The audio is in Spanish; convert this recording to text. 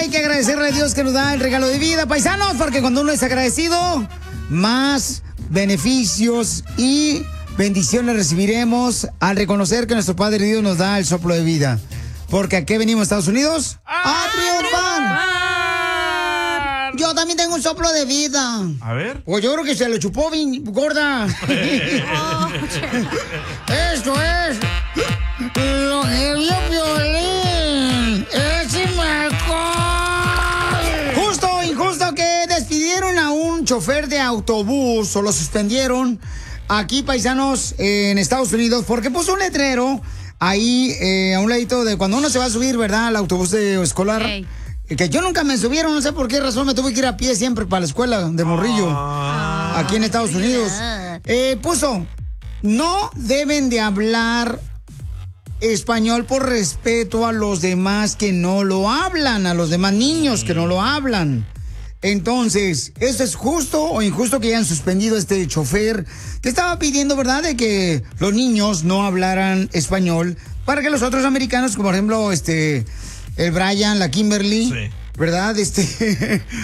hay que agradecerle a Dios que nos da el regalo de vida, paisanos, porque cuando uno es agradecido, más beneficios y bendiciones recibiremos al reconocer que nuestro Padre Dios nos da el soplo de vida. Porque ¿a qué venimos, Estados Unidos? ¡A triunfar! Yo también tengo un soplo de vida. A ver. Pues yo creo que se lo chupó bien gorda. Esto es lo que vio Piolín. ¡Échame alcohol! Justo o injusto que despidieron a un chofer de autobús o lo suspendieron aquí, paisanos, en Estados Unidos, porque puso un letrero ahí a un ladito de cuando uno se va a subir, ¿verdad? Al autobús escolar. Hey. Que yo nunca me subieron, no sé por qué razón me tuve que ir a pie siempre para la escuela de morrillo. Aquí en Estados Unidos. Puso, no deben de hablar español por respeto a los demás que no lo hablan, a los demás niños que no lo hablan. Entonces, ¿esto es justo o injusto que hayan suspendido a este chofer que estaba pidiendo, verdad, de que los niños no hablaran español para que los otros americanos, como por ejemplo, el Brian, la Kimberly, sí, ¿verdad?